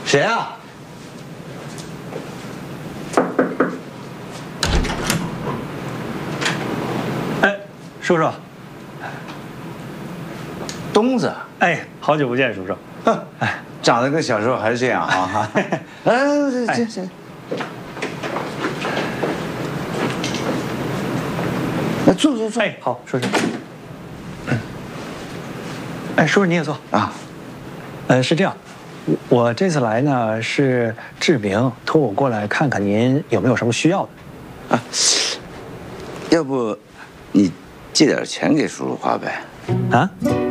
谁啊？ 哎，叔叔。 东子。 哎，好久不见，叔叔。 哎，长得跟小时候还是这样啊！这。坐。 哎，好，叔叔。哎，叔叔你也坐啊。 是这样，我这次来呢是志明托我过来看看您有没有什么需要的。 啊，要不你借点钱给叔叔花呗？ 啊？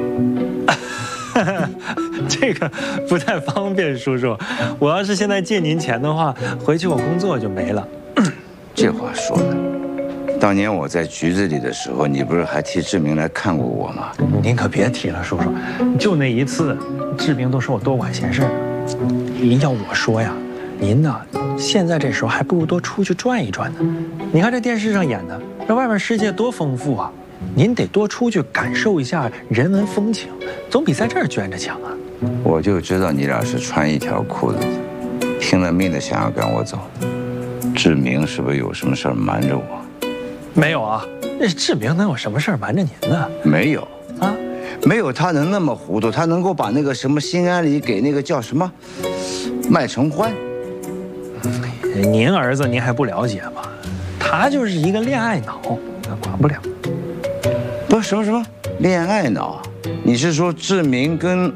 这个不太方便，叔叔。我要是现在借您钱的话，回去我工作就没了。 这话说的，当年我在局子里的时候，你不是还替志明来看过我吗？ 您可别提了，叔叔。就那一次，志明都说我多管闲事。要我说呀，您呢，现在这时候还不如多出去转一转呢。你看这电视上演的，这外面世界多丰富啊！您得多出去感受一下人文风情，总比在这儿圈着强啊。 我就知道你俩是穿一条裤子的，拼了命的想要赶我走。志明是不是有什么事儿瞒着我？ 没有啊，那志明能有什么事儿瞒着您呢？ 没有啊， 没有，他能那么糊涂，他能够把那个什么心安理给那个叫什么麦承欢。 您儿子您还不了解吗？他就是一个恋爱脑，管不了。 不是什么恋爱脑？你是说志明跟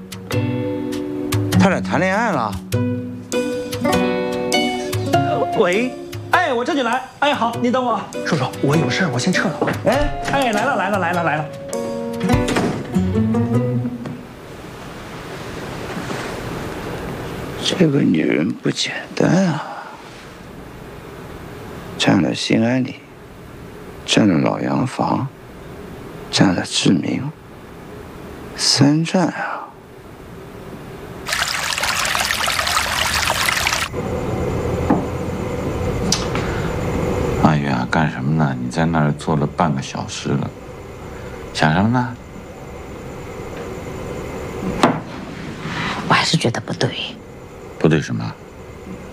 他俩谈恋爱了？ 喂，哎，我这就来。哎，好，你等我。叔叔，我有事，我先撤了。哎，来了。 这个女人不简单啊，占了心安理，占了老洋房，占了志明，3占啊！ 阿月啊，干什么呢？你在那儿坐了半个小时了，想什么呢？ 我还是觉得不对。 不对什么？